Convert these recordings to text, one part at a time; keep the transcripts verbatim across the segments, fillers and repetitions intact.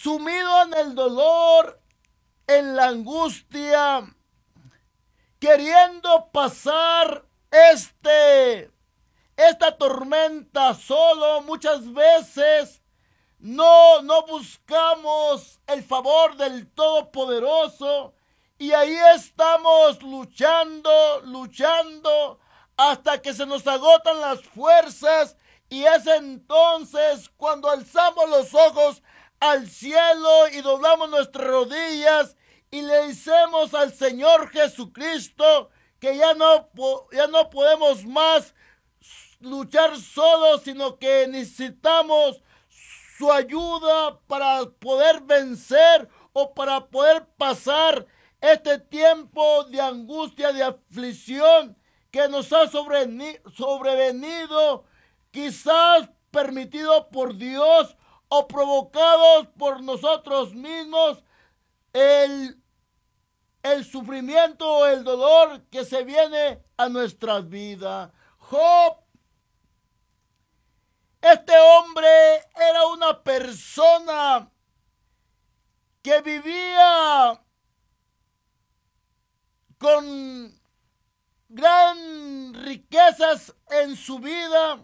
sumido en el dolor, en la angustia, queriendo pasar este, esta tormenta solo. Muchas veces no, no buscamos el favor del Todopoderoso y ahí estamos luchando, luchando hasta que se nos agotan las fuerzas, y es entonces cuando alzamos los ojos al cielo y doblamos nuestras rodillas y le decimos al Señor Jesucristo que ya no, ya no podemos más luchar solos, sino que necesitamos su ayuda para poder vencer o para poder pasar este tiempo de angustia, de aflicción que nos ha sobrevenido, quizás permitido por Dios o provocados por nosotros mismos, el, el sufrimiento o el dolor que se viene a nuestras vidas. Job, este hombre era una persona que vivía con gran riquezas en su vida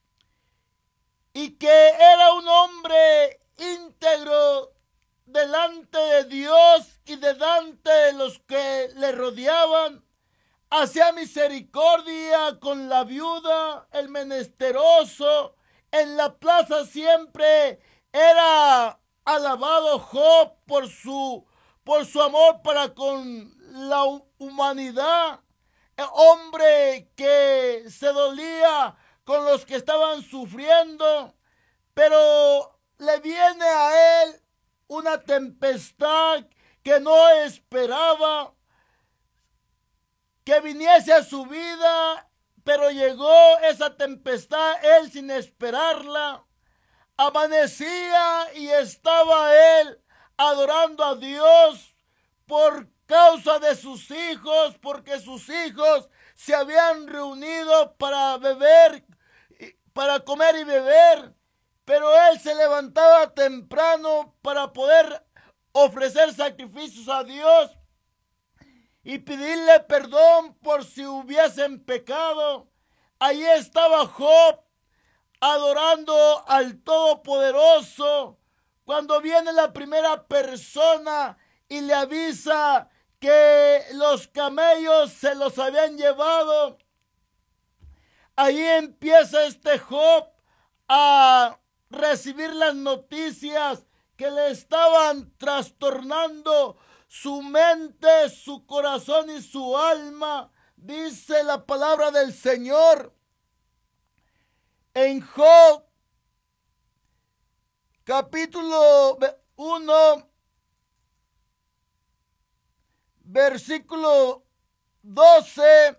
y que era un hombre íntegro delante de Dios y delante de los que le rodeaban. Hacía misericordia con la viuda, el menesteroso. En la plaza siempre era alabado Job por su, por su amor para con la humanidad. El hombre que se dolía con los que estaban sufriendo, pero le viene a él una tempestad que no esperaba que viniese a su vida, pero llegó esa tempestad él sin esperarla. Amanecía y estaba él adorando a Dios por causa de sus hijos, porque sus hijos se habían reunido para beber, para comer y beber, pero él se levantaba temprano para poder ofrecer sacrificios a Dios y pedirle perdón por si hubiesen pecado. Allí estaba Job adorando al Todopoderoso, cuando viene la primera persona y le avisa que los camellos se los habían llevado. Ahí empieza este Job a recibir las noticias que le estaban trastornando su mente, su corazón y su alma. Dice la palabra del Señor en Job capítulo uno, versículo doce.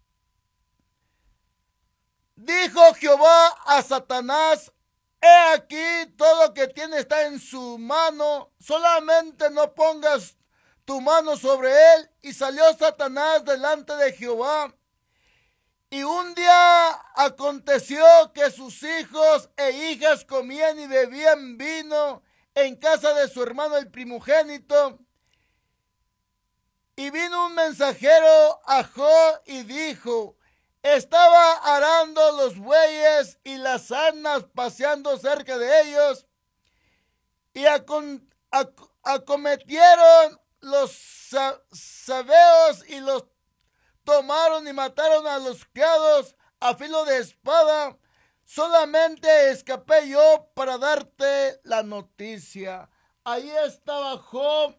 Dijo Jehová a Satanás: he aquí, todo lo que tiene está en su mano, solamente no pongas tu mano sobre él. Y salió Satanás delante de Jehová. Y un día aconteció que sus hijos e hijas comían y bebían vino en casa de su hermano el primogénito. Y vino un mensajero a Job y dijo: estaba arando los bueyes y las asnas paseando cerca de ellos, y acon, ac, acometieron los sabeos y los tomaron y mataron a los criados a filo de espada. Solamente escapé yo para darte la noticia. Ahí estaba Job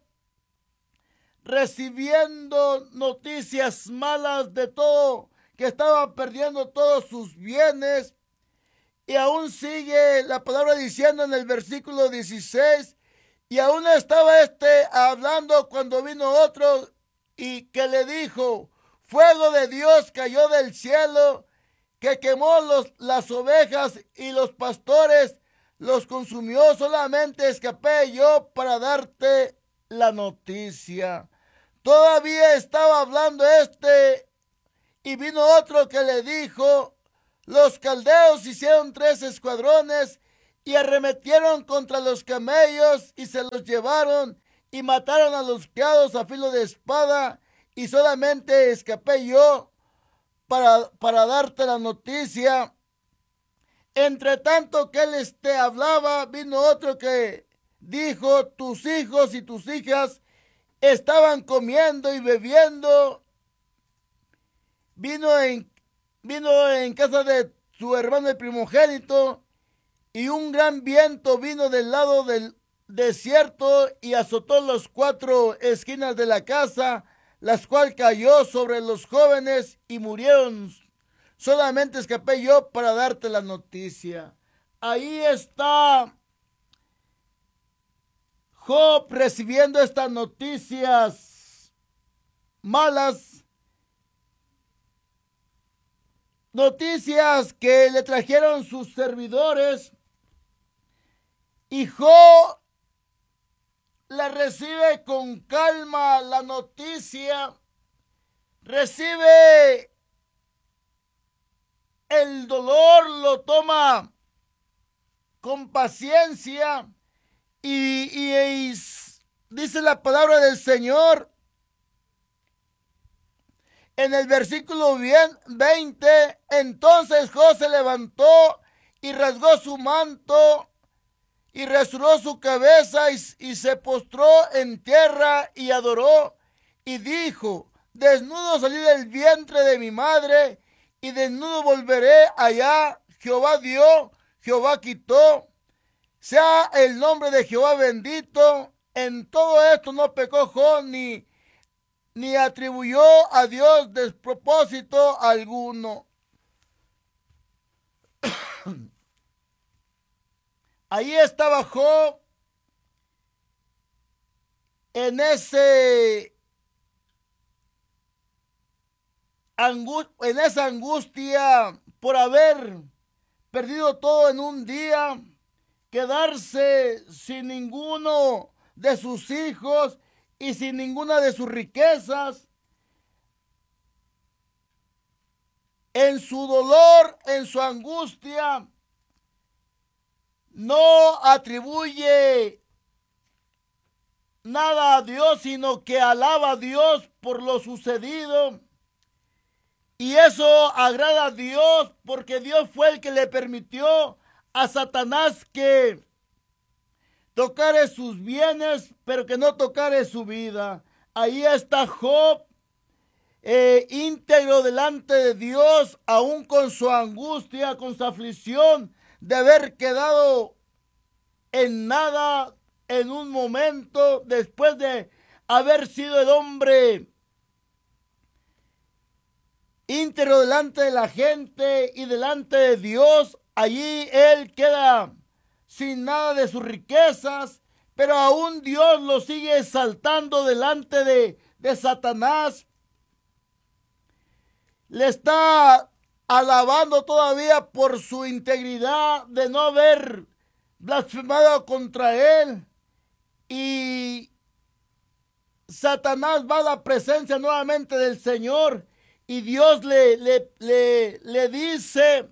recibiendo noticias malas de todo, que estaba perdiendo todos sus bienes. Y aún sigue la palabra diciendo en el versículo dieciséis: y aún estaba este hablando cuando vino otro y que le dijo: fuego de Dios cayó del cielo, que quemó los, las ovejas y los pastores los consumió. Solamente escapé yo para darte la noticia. Todavía estaba hablando este y vino otro que le dijo: los caldeos hicieron tres escuadrones y arremetieron contra los camellos y se los llevaron y mataron a los criados a filo de espada, y solamente escapé yo para, para darte la noticia. Entre tanto que él este hablaba, vino otro que dijo: tus hijos y tus hijas estaban comiendo y bebiendo. Vino en, vino en casa de su hermano el primogénito, y un gran viento vino del lado del desierto y azotó las cuatro esquinas de la casa, las cual cayó sobre los jóvenes y murieron. Solamente escapé yo para darte la noticia. Ahí está Job recibiendo estas noticias malas, noticias que le trajeron sus servidores, y Job la recibe con calma la noticia, recibe el dolor, lo toma con paciencia y, y, y dice la palabra del Señor en el versículo veinte: entonces Job se levantó y rasgó su manto y rasuró su cabeza y, y se postró en tierra y adoró y dijo: desnudo salí del vientre de mi madre y desnudo volveré allá. Jehová dio, Jehová quitó, sea el nombre de Jehová bendito. En todo esto no pecó Job ni, ni atribuyó a Dios despropósito alguno. Ahí estaba Job en ese en esa angustia por haber perdido todo en un día, quedarse sin ninguno de sus hijos y sin ninguna de sus riquezas. En su dolor, en su angustia, no atribuye nada a Dios, sino que alaba a Dios por lo sucedido. Y eso agrada a Dios, porque Dios fue el que le permitió a Satanás que tocare sus bienes, pero que no tocare su vida. Ahí está Job, eh, íntegro delante de Dios, aún con su angustia, con su aflicción de haber quedado en nada en un momento, después de haber sido el hombre íntegro delante de la gente y delante de Dios. Allí él queda sin nada de sus riquezas, pero aún Dios lo sigue exaltando delante de, de Satanás. Le está alabando todavía por su integridad de no haber blasfemado contra él. Y Satanás va a la presencia nuevamente del Señor, y Dios le, le, le, le dice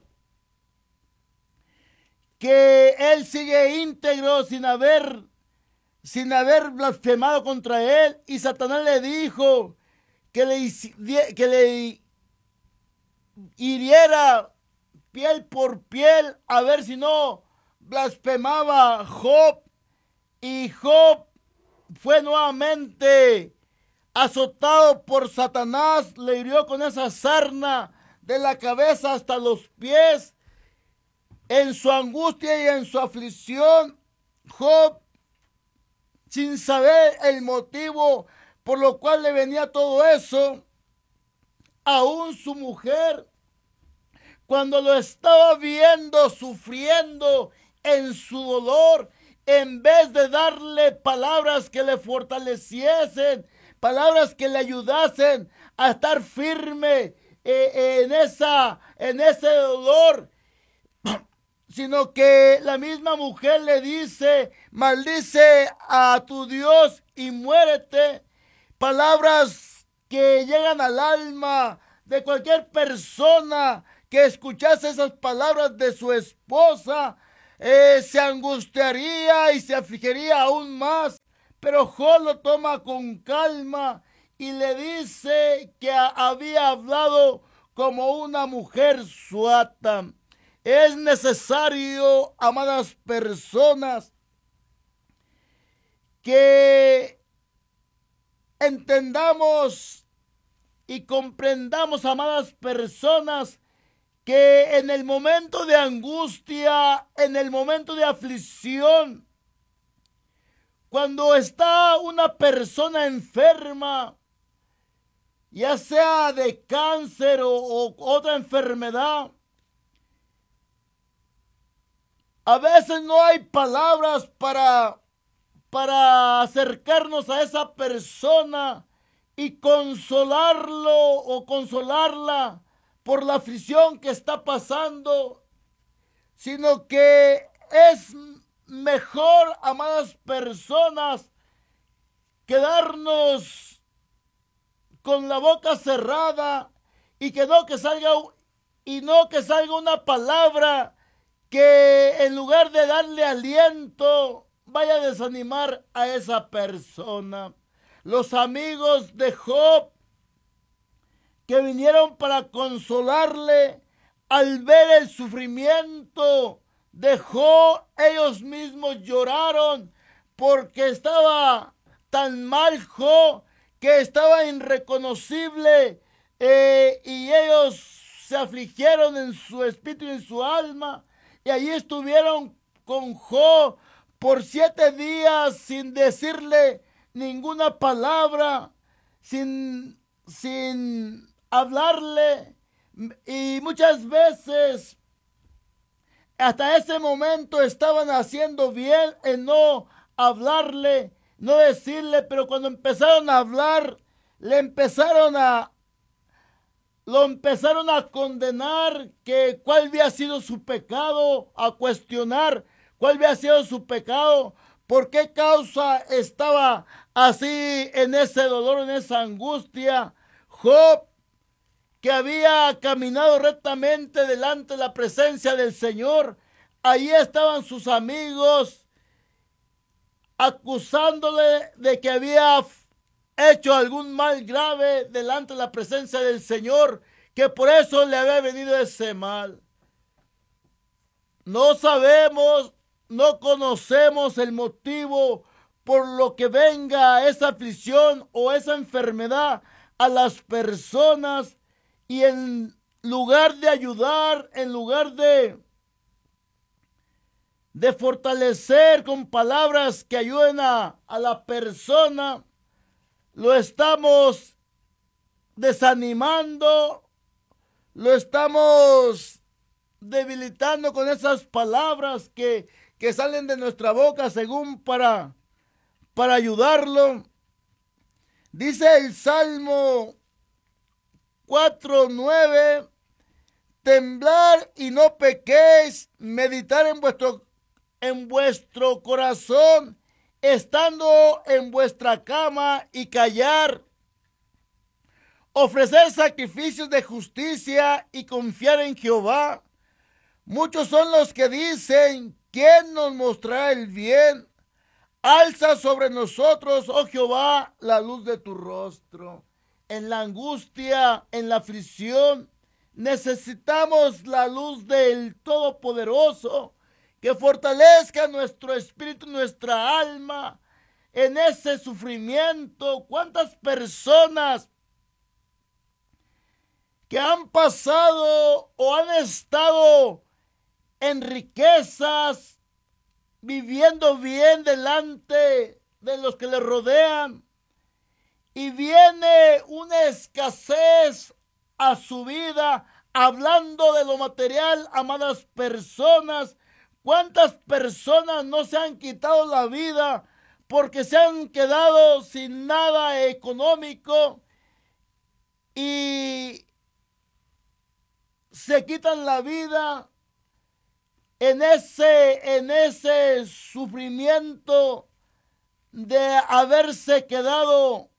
que él sigue íntegro sin haber, sin haber blasfemado contra él. Y Satanás le dijo que le, que le hiriera piel por piel, a ver si no blasfemaba Job. Y Job fue nuevamente azotado por Satanás, le hirió con esa sarna de la cabeza hasta los pies. En su angustia y en su aflicción, Job, sin saber el motivo por lo cual le venía todo eso, aún su mujer, cuando lo estaba viendo sufriendo en su dolor, en vez de darle palabras que le fortaleciesen, palabras que le ayudasen a estar firme eh, en, esa, en ese dolor, sino que la misma mujer le dice: maldice a tu Dios y muérete. Palabras que llegan al alma de cualquier persona que escuchase esas palabras de su esposa. eh, se angustiaría y se afligiría aún más. Pero Job lo toma con calma y le dice que había hablado como una mujer suata. Es necesario, amadas personas, que entendamos y comprendamos, amadas personas, que en el momento de angustia, en el momento de aflicción, cuando está una persona enferma, ya sea de cáncer o, o otra enfermedad, a veces no hay palabras para, para acercarnos a esa persona y consolarlo o consolarla por la aflicción que está pasando, sino que es mejor, amadas personas, quedarnos con la boca cerrada y que no que salga y no que salga una palabra que en lugar de darle aliento vaya a desanimar a esa persona. Los amigos de Job que vinieron para consolarle al ver el sufrimiento de Job, ellos mismos lloraron porque estaba tan mal Job que estaba irreconocible, eh, y ellos se afligieron en su espíritu y en su alma, y allí estuvieron con Job por siete días sin decirle ninguna palabra, sin, sin hablarle, y muchas veces hasta ese momento estaban haciendo bien en no hablarle, no decirle, pero cuando empezaron a hablar, le empezaron a, lo empezaron a condenar, que cuál había sido su pecado, a cuestionar cuál había sido su pecado, por qué causa estaba así en ese dolor, en esa angustia. Job, que había caminado rectamente delante de la presencia del Señor, allí estaban sus amigos acusándole de que había hecho algún mal grave delante de la presencia del Señor, que por eso le había venido ese mal. No sabemos, no conocemos el motivo por lo que venga esa aflicción o esa enfermedad a las personas, y en lugar de ayudar, en lugar de de fortalecer con palabras que ayuden a, a la persona, lo estamos desanimando, lo estamos debilitando con esas palabras que, que salen de nuestra boca según para, para ayudarlo. Dice el Salmo cuatro nueve: temblar y no pequéis, meditar en vuestro en vuestro corazón, estando en vuestra cama, y callar, ofrecer sacrificios de justicia y confiar en Jehová. Muchos son los que dicen: ¿quién nos mostrará el bien? Alza sobre nosotros, oh Jehová, la luz de tu rostro. En la angustia, en la aflicción, necesitamos la luz del Todopoderoso, que fortalezca nuestro espíritu, nuestra alma en ese sufrimiento. ¿Cuántas personas que han pasado o han estado en riquezas, viviendo bien delante de los que les rodean, y viene una escasez a su vida, hablando de lo material, amadas personas? ¿Cuántas personas no se han quitado la vida porque se han quedado sin nada económico y se quitan la vida en ese, en ese sufrimiento de haberse quedado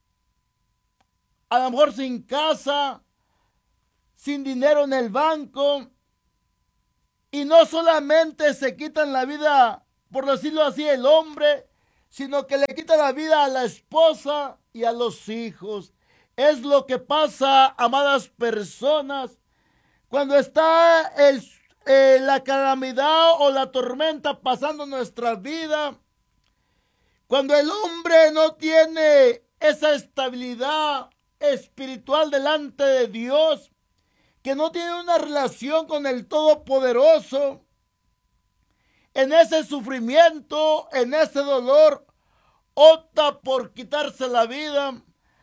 a lo mejor sin casa, sin dinero en el banco, Y no solamente se quitan la vida, por decirlo así, el hombre, sino que le quita la vida a la esposa y a los hijos. Es lo que pasa, amadas personas, cuando está el, eh, la calamidad o la tormenta pasando en nuestra vida. Cuando el hombre no tiene esa estabilidad espiritual delante de Dios, que no tiene una relación con el Todopoderoso, en ese sufrimiento, en ese dolor, opta por quitarse la vida.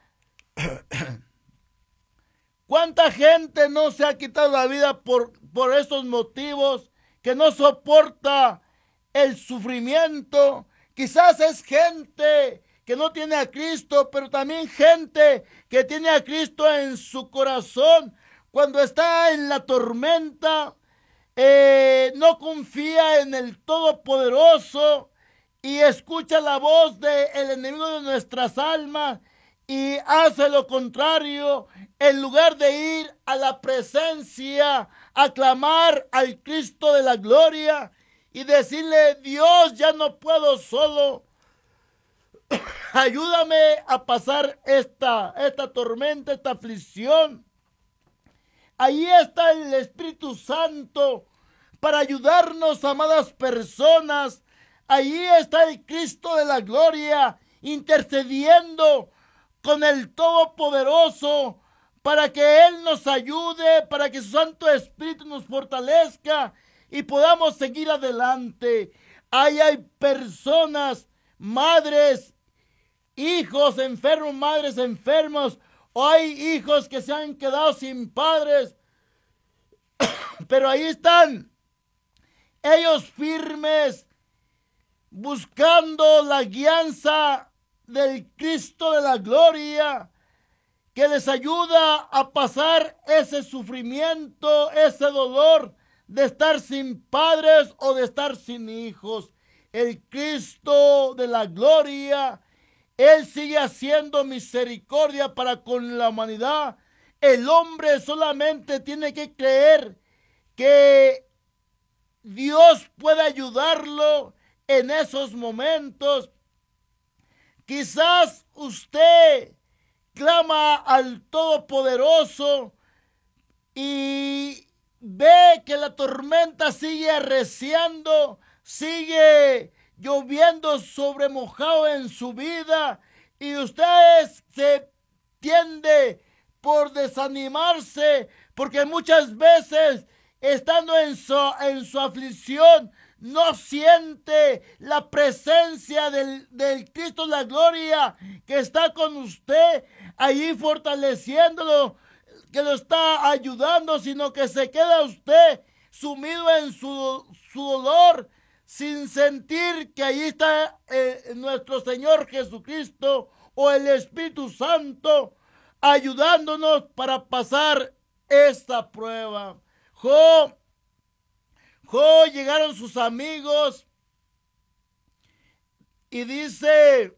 ¿Cuánta gente no se ha quitado la vida por, por esos motivos? Que no soporta el sufrimiento. Quizás es gente que no tiene a Cristo, pero también gente que tiene a Cristo en su corazón. Cuando está en la tormenta, eh, no confía en el Todopoderoso y escucha la voz del enemigo de nuestras almas y hace lo contrario. En lugar de ir a la presencia, a clamar al Cristo de la gloria y decirle: Dios, ya no puedo solo, ayúdame a pasar esta, esta tormenta, esta aflicción. Ahí está el Espíritu Santo para ayudarnos, amadas personas. Ahí está el Cristo de la gloria intercediendo con el Todopoderoso para que Él nos ayude, para que su Santo Espíritu nos fortalezca y podamos seguir adelante. Ahí hay personas, madres, hijos enfermos, madres enfermos, o hay hijos que se han quedado sin padres, pero ahí están ellos firmes, buscando la guianza del Cristo de la gloria, que les ayuda a pasar ese sufrimiento, ese dolor de estar sin padres o de estar sin hijos. El Cristo de la gloria, Él sigue haciendo misericordia para con la humanidad. El hombre solamente tiene que creer que Dios puede ayudarlo en esos momentos. Quizás usted clama al Todopoderoso y ve que la tormenta sigue arreciando, sigue lloviendo sobre mojado en su vida, y usted se tiende por desanimarse, porque muchas veces, estando en su, en su aflicción, no siente la presencia del, del Cristo de la gloria que está con usted, allí fortaleciéndolo, que lo está ayudando, sino que se queda usted sumido en su, su dolor, sin sentir que allí está eh, nuestro Señor Jesucristo o el Espíritu Santo ayudándonos para pasar esta prueba. Job, Job, llegaron sus amigos y dice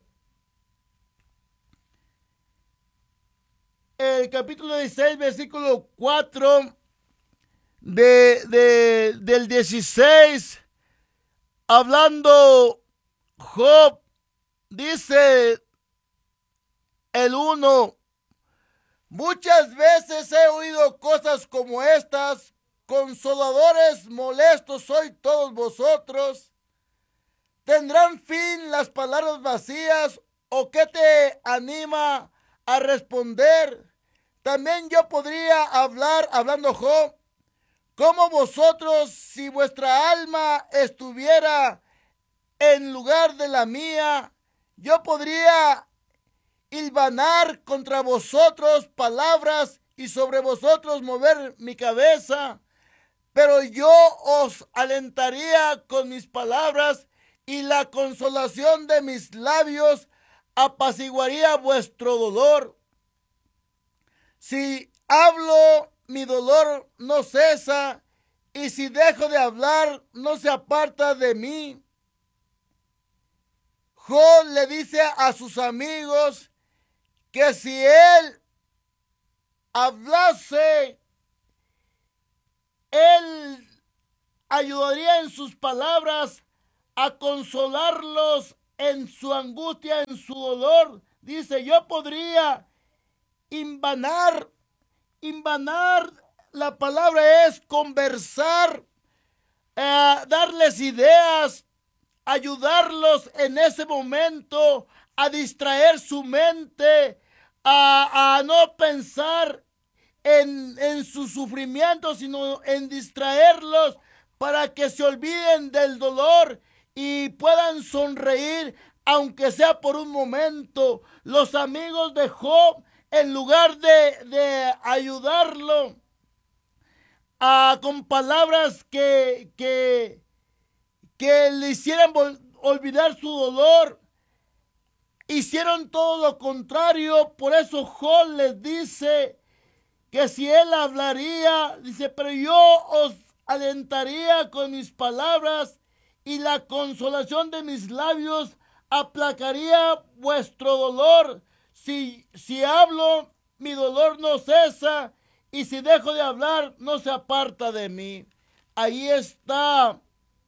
el capítulo dieciséis, versículo cuatro de, de, del dieciséis, hablando Job, dice el uno: muchas veces he oído cosas como estas, consoladores molestos sois todos vosotros. ¿Tendrán fin las palabras vacías, o qué te anima a responder? También yo podría hablar, hablando Job, como vosotros, si vuestra alma estuviera en lugar de la mía, yo podría hilvanar contra vosotros palabras y sobre vosotros mover mi cabeza, pero yo os alentaría con mis palabras, y la consolación de mis labios apaciguaría vuestro dolor. Si hablo, mi dolor no cesa, y si dejo de hablar, no se aparta de mí. Job le dice a sus amigos que si él hablase, él ayudaría en sus palabras a consolarlos en su angustia, en su dolor. Dice, yo podría invanar, invanar, la palabra es conversar, eh, darles ideas, ayudarlos en ese momento a distraer su mente, a, a no pensar en, en su sufrimiento, sino en distraerlos para que se olviden del dolor y puedan sonreír, aunque sea por un momento. Los amigos de Job, en lugar de, de ayudarlo a, con palabras que, que, que le hicieran olvidar su dolor, hicieron todo lo contrario. Por eso Job les dice que si él hablaría, dice, pero yo os alentaría con mis palabras y la consolación de mis labios aplacaría vuestro dolor. Si, si hablo, mi dolor no cesa, y si dejo de hablar, no se aparta de mí. Ahí está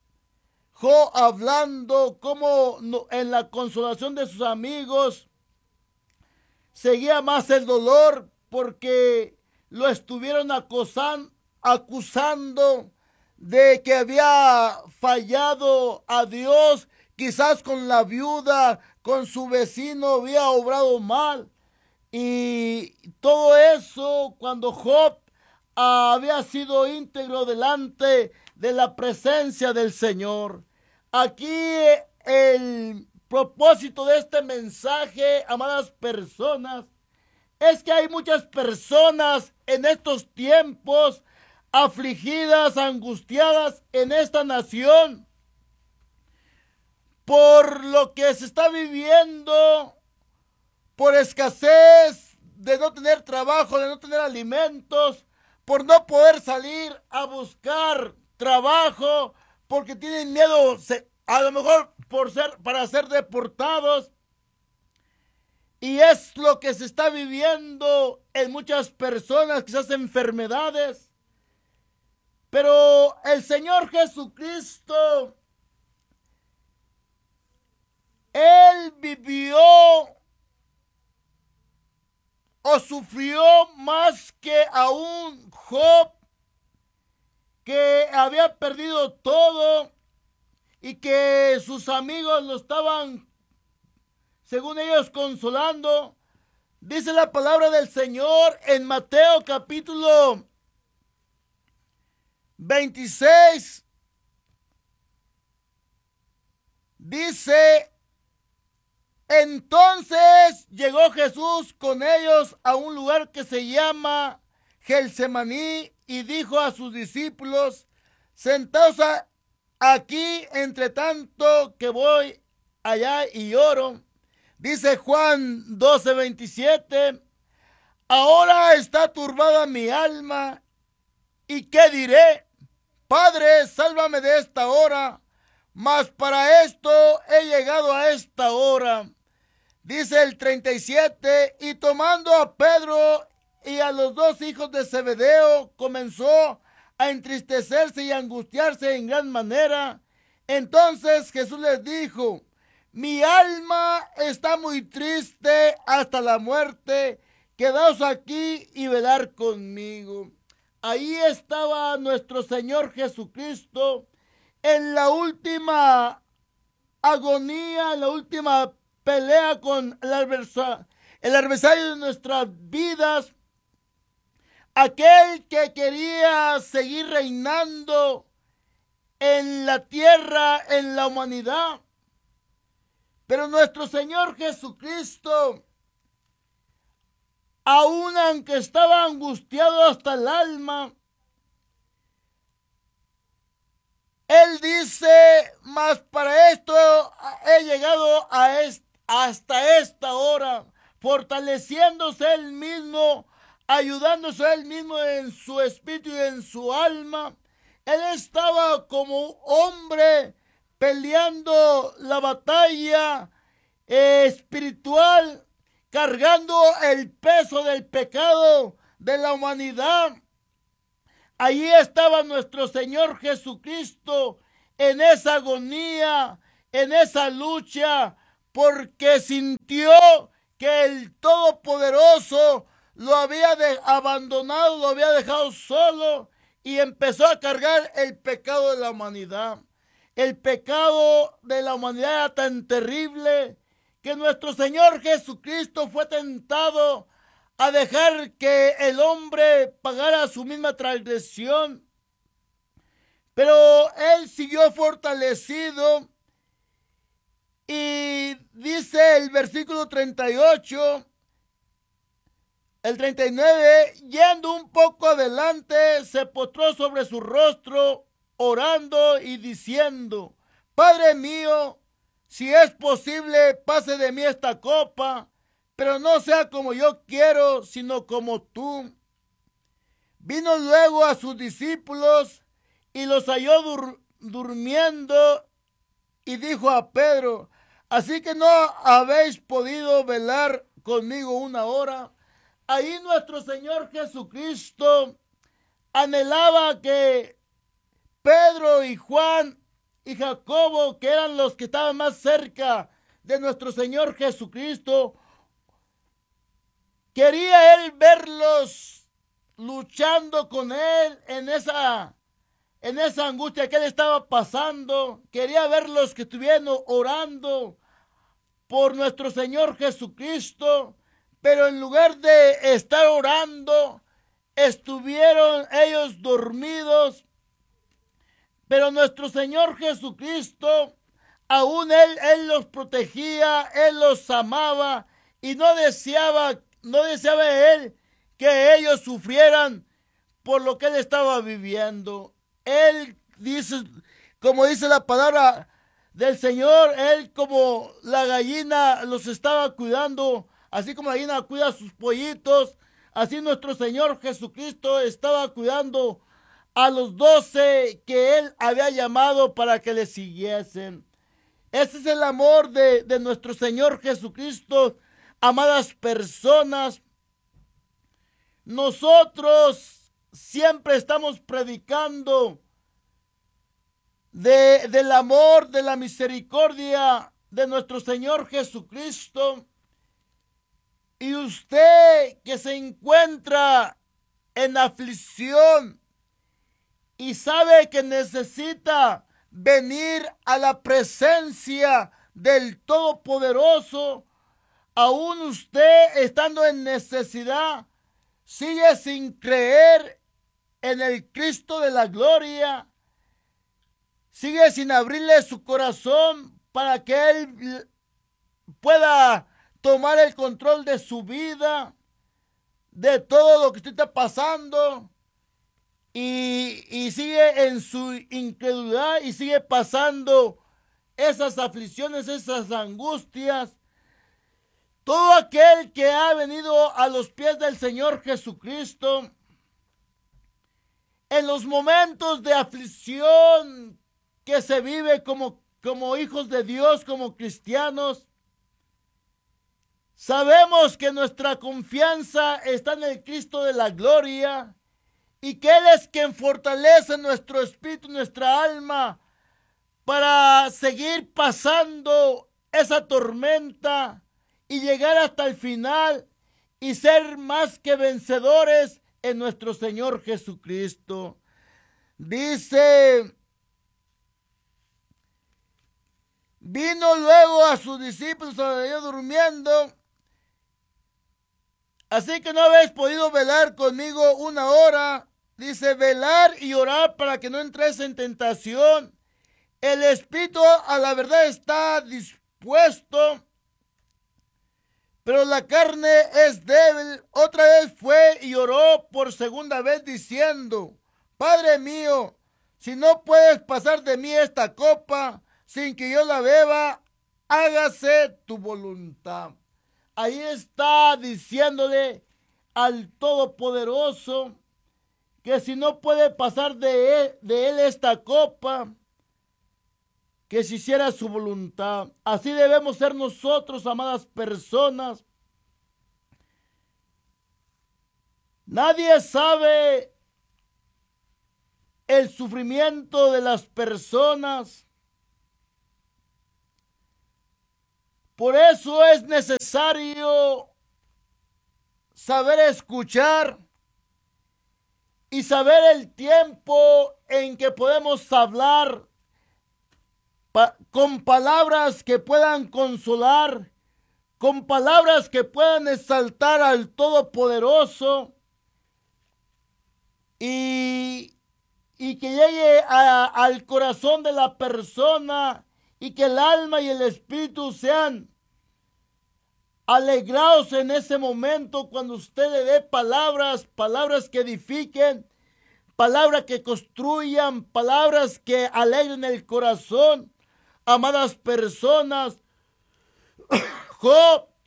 Job hablando como en la consolación de sus amigos seguía más el dolor, porque lo estuvieron acosan, acusando de que había fallado a Dios, quizás con la viuda, con su vecino había obrado mal. Y todo eso cuando Job ah, había sido íntegro delante de la presencia del Señor. Aquí el propósito de este mensaje, amadas personas, es que hay muchas personas en estos tiempos afligidas, angustiadas en esta nación por lo que se está viviendo, por escasez, de no tener trabajo, de no tener alimentos, por no poder salir a buscar trabajo, porque tienen miedo, a lo mejor por ser, para ser deportados. Y es lo que se está viviendo en muchas personas, quizás enfermedades. Pero el Señor Jesucristo, Él vivió o sufrió más que aún Job, que había perdido todo y que sus amigos lo estaban, según ellos, consolando. Dice la palabra del Señor en Mateo capítulo veintiséis. Dice, entonces llegó Jesús con ellos a un lugar que se llama Getsemaní y dijo a sus discípulos, sentaos aquí entre tanto que voy allá y oro. Dice Juan doce veintisiete, ahora está turbada mi alma, ¿y qué diré? Padre, sálvame de esta hora, mas para esto he llegado a esta hora. Dice el treinta y siete, y tomando a Pedro y a los dos hijos de Zebedeo, comenzó a entristecerse y a angustiarse en gran manera. Entonces Jesús les dijo, mi alma está muy triste hasta la muerte, quedaos aquí y velad conmigo. Ahí estaba nuestro Señor Jesucristo en la última agonía, en la última pelea con el adversario, el adversario de nuestras vidas, aquel que quería seguir reinando en la tierra, en la humanidad. Pero nuestro Señor Jesucristo, aun aunque estaba angustiado hasta el alma, Él dice, mas para esto he llegado a est- hasta esta hora, fortaleciéndose Él mismo, ayudándose Él mismo en su espíritu y en su alma. Él estaba como hombre peleando la batalla eh, espiritual, cargando el peso del pecado de la humanidad. Allí estaba nuestro Señor Jesucristo en esa agonía, en esa lucha, porque sintió que el Todopoderoso lo había de- abandonado, lo había dejado solo y empezó a cargar el pecado de la humanidad. El pecado de la humanidad era tan terrible que nuestro Señor Jesucristo fue tentado a dejar que el hombre pagara su misma transgresión. Pero él siguió fortalecido y dice el versículo treinta y ocho, el treinta y nueve, yendo un poco adelante, se postró sobre su rostro, orando y diciendo: Padre mío, si es posible, pase de mí esta copa, pero no sea como yo quiero, sino como tú. Vino luego a sus discípulos y los halló dur- durmiendo y dijo a Pedro: ¿Así que no habéis podido velar conmigo una hora? Ahí nuestro Señor Jesucristo anhelaba que Pedro y Juan y Jacobo, que eran los que estaban más cerca de nuestro Señor Jesucristo, quería él verlos luchando con él en esa, en esa angustia que él estaba pasando. Quería verlos que estuvieran orando por nuestro Señor Jesucristo, pero en lugar de estar orando, estuvieron ellos dormidos. Pero nuestro Señor Jesucristo, aún Él, Él los protegía, Él los amaba y no deseaba, no deseaba Él que ellos sufrieran por lo que Él estaba viviendo. Él dice, como dice la palabra del Señor, Él como la gallina los estaba cuidando, así como la gallina cuida a sus pollitos, así nuestro Señor Jesucristo estaba cuidando a los doce que Él había llamado para que le siguiesen. Ese es el amor de, de nuestro Señor Jesucristo, amadas personas. Nosotros siempre estamos predicando de, del amor, de la misericordia de nuestro Señor Jesucristo. Y usted que se encuentra en aflicción y sabe que necesita venir a la presencia del Todopoderoso, aún usted estando en necesidad, sigue sin creer en el Cristo de la gloria, sigue sin abrirle su corazón para que Él pueda tomar el control de su vida, de todo lo que usted está pasando, y, y sigue en su incredulidad y sigue pasando esas aflicciones, esas angustias. Todo aquel que ha venido a los pies del Señor Jesucristo, en los momentos de aflicción que se vive como, como hijos de Dios, como cristianos, sabemos que nuestra confianza está en el Cristo de la gloria y que Él es quien fortalece nuestro espíritu, nuestra alma, para seguir pasando esa tormenta y llegar hasta el final y ser más que vencedores en nuestro Señor Jesucristo. Dice: vino luego a sus discípulos, ellos durmiendo. Así que no habéis podido velar conmigo una hora. Dice: velar y orar para que no entréis en tentación. El espíritu a la verdad está dispuesto, pero la carne es débil. Otra vez fue y oró por segunda vez diciendo: Padre mío, si no puedes pasar de mí esta copa sin que yo la beba, hágase tu voluntad. Ahí está diciéndole al Todopoderoso que si no puede pasar de él, de él esta copa, que se hiciera su voluntad. Así debemos ser nosotros, amadas personas. Nadie sabe el sufrimiento de las personas. Por eso es necesario saber escuchar y saber el tiempo en que podemos hablar pa- con palabras que puedan consolar, con palabras que puedan exaltar al Todopoderoso y, y que llegue a- al corazón de la persona y que el alma y el espíritu sean alegraos en ese momento cuando usted le dé palabras, palabras que edifiquen, palabras que construyan, palabras que alegren el corazón. Amadas personas, Job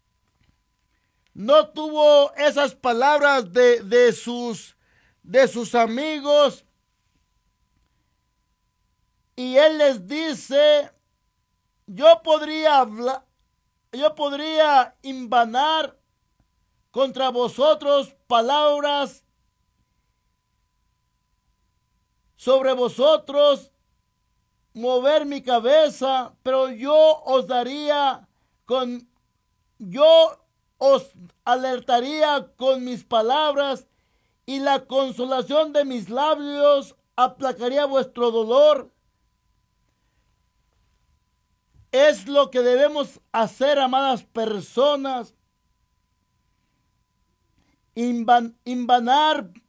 no tuvo esas palabras de, de, sus, de sus amigos. Y él les dice, yo podría hablar, yo podría invanar contra vosotros palabras sobre vosotros, mover mi cabeza, pero yo os daría con, yo os alertaría con mis palabras y la consolación de mis labios aplacaría vuestro dolor. Es lo que debemos hacer, amadas personas. Invan, invanar, o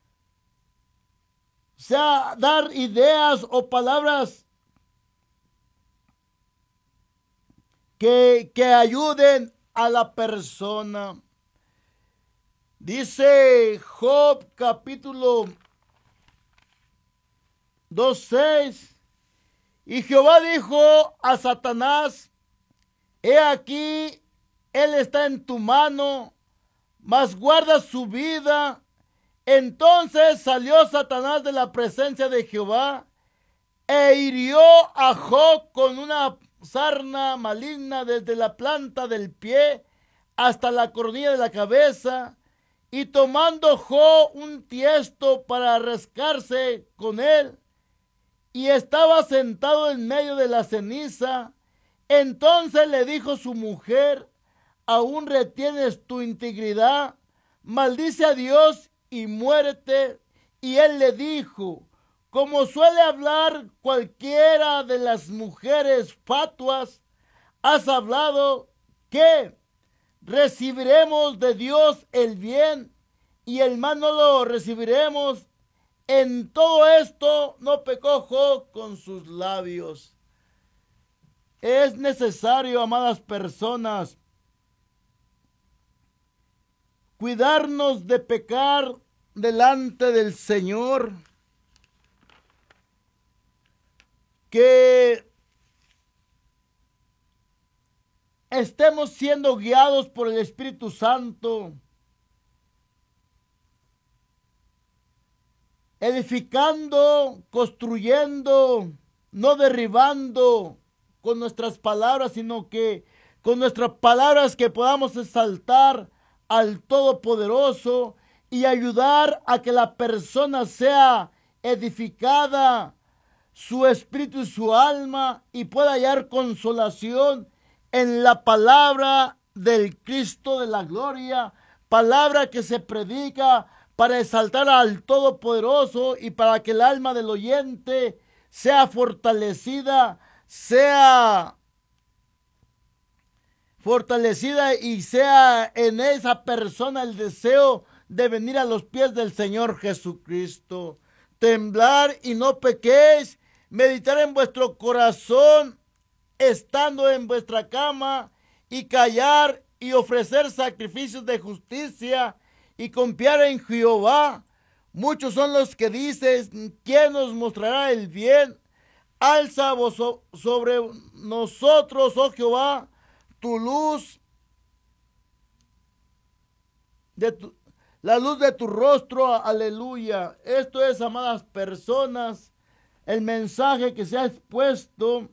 sea, dar ideas o palabras que, que ayuden a la persona. Dice Job capítulo dos seis. Y Jehová dijo a Satanás, he aquí, él está en tu mano, mas guarda su vida. Entonces salió Satanás de la presencia de Jehová e hirió a Job con una sarna maligna desde la planta del pie hasta la coronilla de la cabeza. Y tomando Job un tiesto para rascarse con él, y estaba sentado en medio de la ceniza, entonces le dijo su mujer, ¿aún retienes tu integridad? Maldice a Dios y muérete. Y él le dijo, como suele hablar cualquiera de las mujeres fatuas, has hablado que recibiremos de Dios el bien y el mal no lo recibiremos. En todo esto no pecó Job con sus labios. Es necesario, amadas personas, cuidarnos de pecar delante del Señor, que estemos siendo guiados por el Espíritu Santo, edificando, construyendo, no derribando con nuestras palabras, sino que con nuestras palabras que podamos exaltar al Todopoderoso y ayudar a que la persona sea edificada, su espíritu y su alma, y pueda hallar consolación en la palabra del Cristo de la gloria, palabra que se predica para exaltar al Todopoderoso y para que el alma del oyente sea fortalecida, sea fortalecida y sea en esa persona el deseo de venir a los pies del Señor Jesucristo. Temblar y no pequéis, meditar en vuestro corazón, estando en vuestra cama, y callar y ofrecer sacrificios de justicia y confiar en Jehová. Muchos son los que dicen, ¿quién nos mostrará el bien? Alza vos sobre nosotros, oh Jehová, tu luz, de tu, la luz de tu rostro, aleluya. Esto es, amadas personas, el mensaje que se ha expuesto.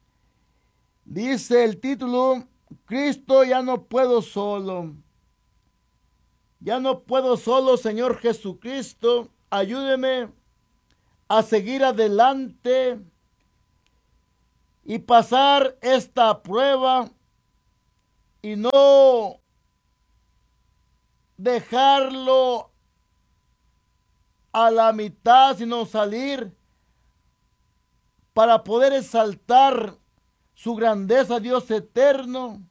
Dice el título, Cristo, ya no puedo solo. Ya no puedo solo, Señor Jesucristo, ayúdeme a seguir adelante y pasar esta prueba y no dejarlo a la mitad, sino salir para poder exaltar su grandeza, Dios eterno,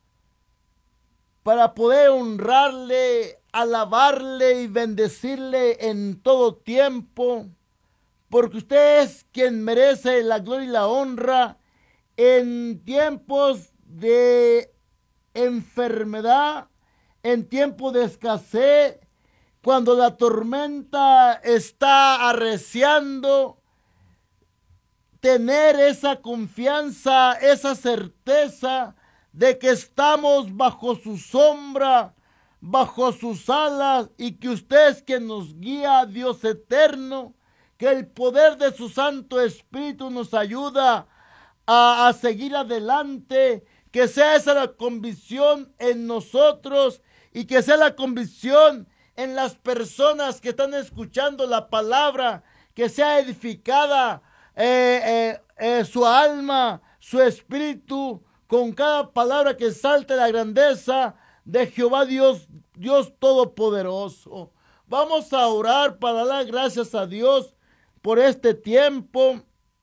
para poder honrarle, alabarle y bendecirle en todo tiempo, porque usted es quien merece la gloria y la honra en tiempos de enfermedad, en tiempos de escasez, cuando la tormenta está arreciando. Tener esa confianza, esa certeza de que estamos bajo su sombra, bajo sus alas, y que usted es quien nos guía, Dios eterno, que el poder de su Santo Espíritu nos ayuda a, a seguir adelante, que sea esa la convicción en nosotros y que sea la convicción en las personas que están escuchando la palabra, que sea edificada Eh, eh, eh, su alma, su espíritu, con cada palabra que salte la grandeza de Jehová Dios, Dios Todopoderoso. Vamos a orar para dar gracias a Dios por este tiempo,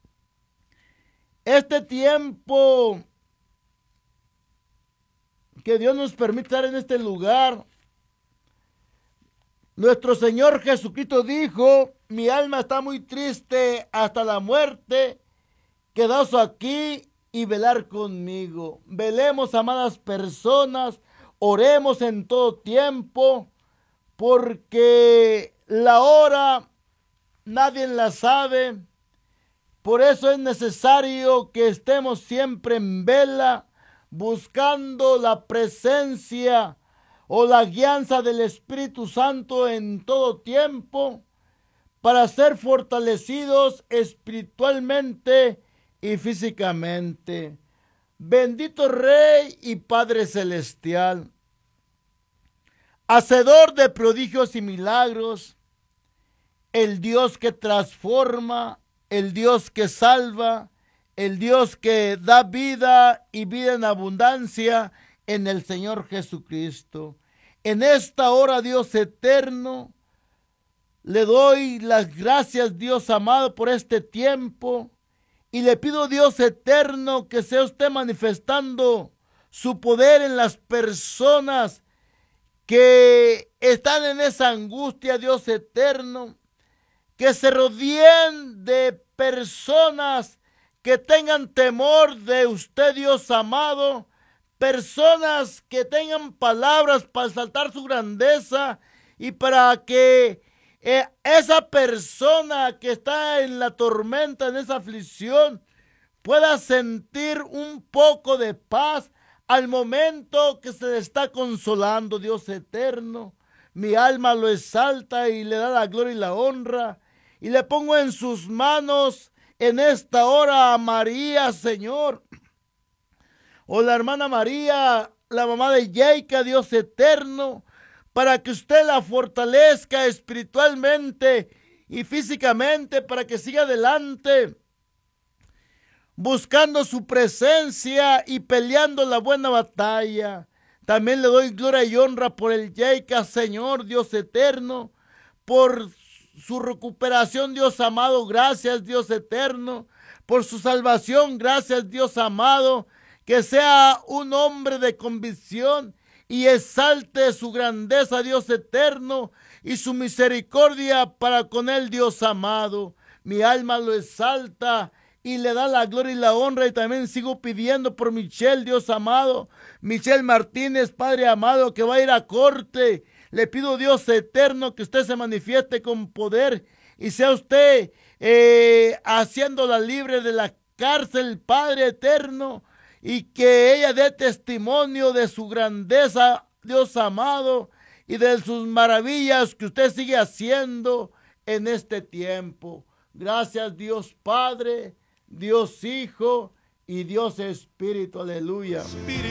este tiempo que Dios nos permite estar en este lugar. Nuestro Señor Jesucristo dijo: mi alma está muy triste hasta la muerte, quedaos aquí y velar conmigo. Velemos, amadas personas, oremos en todo tiempo, porque la hora nadie la sabe. Por eso es necesario que estemos siempre en vela, buscando la presencia o la guianza del Espíritu Santo en todo tiempo, para ser fortalecidos espiritualmente y físicamente. Bendito Rey y Padre Celestial, hacedor de prodigios y milagros, el Dios que transforma, el Dios que salva, el Dios que da vida y vida en abundancia en el Señor Jesucristo. En esta hora, Dios eterno, le doy las gracias, Dios amado, por este tiempo, y le pido, Dios eterno, que sea usted manifestando su poder en las personas que están en esa angustia, Dios eterno, que se rodeen de personas que tengan temor de usted, Dios amado, personas que tengan palabras para exaltar su grandeza y para que eh, esa persona que está en la tormenta, en esa aflicción, pueda sentir un poco de paz al momento que se le está consolando. Dios eterno, mi alma lo exalta y le da la gloria y la honra, y le pongo en sus manos en esta hora a María, Señor, o la hermana María, la mamá de Yeica, Dios eterno, para que usted la fortalezca espiritualmente y físicamente, para que siga adelante, buscando su presencia y peleando la buena batalla. También le doy gloria y honra por el Yeica, Señor, Dios eterno, por su recuperación, Dios amado. Gracias, Dios eterno, por su salvación. Gracias, Dios amado. Que sea un hombre de convicción y exalte su grandeza, Dios eterno, y su misericordia para con él, Dios amado. Mi alma lo exalta y le da la gloria y la honra, y también sigo pidiendo por Michelle, Dios amado, Michelle Martínez, Padre amado, que va a ir a corte. Le pido, Dios eterno, que usted se manifieste con poder y sea usted eh, haciéndola libre de la cárcel, Padre eterno, y que ella dé testimonio de su grandeza, Dios amado, y de sus maravillas que usted sigue haciendo en este tiempo. Gracias, Dios Padre, Dios Hijo y Dios Espíritu. Aleluya. Espíritu.